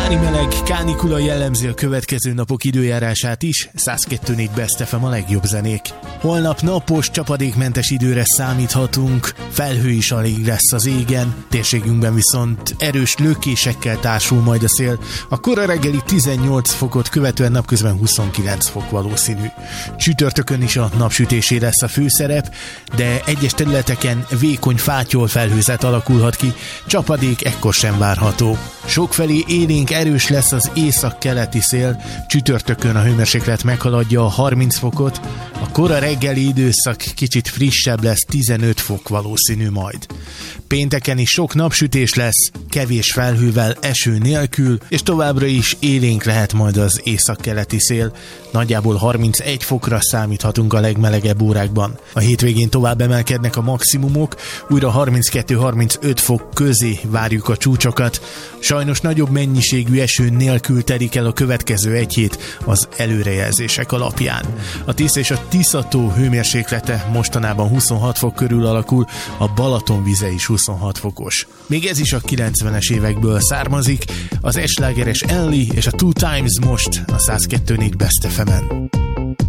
Nyári meleg, kánikula jellemzi a következő napok időjárását is, 102.4 Best FM a legjobb zenék. Holnap napos, csapadékmentes időre számíthatunk, felhő is alig lesz az égen, térségünkben viszont erős lökésekkel társul majd a szél. A kora reggeli 18 fokot követően napközben 29 fok valószínű. Csütörtökön is a napsütésé lesz a főszerep, de egyes területeken vékony fátyol felhőzet alakulhat ki, csapadék ekkor sem várható. Sokfelé élénk erős lesz az észak-keleti szél, csütörtökön a hőmérséklet meghaladja a 30 fokot, a kora reggeli időszak kicsit frissebb lesz, 15 fok valószínű majd. Pénteken is sok napsütés lesz, kevés felhővel, eső nélkül, és továbbra is élénk lehet majd az észak-keleti szél. Nagyjából 31 fokra számíthatunk a legmelegebb órákban. A hétvégén tovább emelkednek a maximumok, újra 32-35 fok közé várjuk a csúcsokat. Sajnos nagyobb mennyiségű eső nélkül telik el a következő egy hét az előrejelzések alapján. A Tisza és a Tisza-tó hőmérséklete mostanában 26 fok körül alakul, a Balaton vize is 26 fokos. Még ez is a 90-es évekből származik, az eslágeres Ellie és a Two Times most a 102.4 Best FM-en.